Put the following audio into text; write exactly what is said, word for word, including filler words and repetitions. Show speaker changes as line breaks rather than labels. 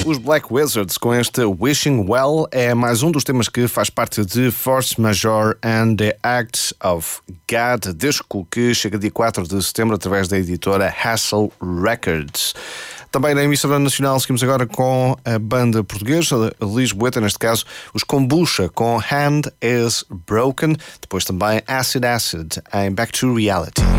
Os Black Wizards com este Wishing Well é mais um dos temas que faz parte de Force Majeure and the Acts of God, disco que chega dia quatro de setembro através da editora Hassel Records. Também na emissora nacional seguimos agora com a banda portuguesa, lisboeta neste caso, os Kombucha com Hand is Broken, depois também Acid Acid em Back to Reality.